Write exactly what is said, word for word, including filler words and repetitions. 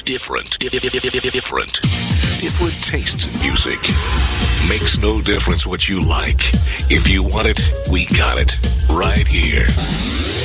Different. Different. Different tastes in music. Makes no difference what you like. If you want it, we got it. Right here.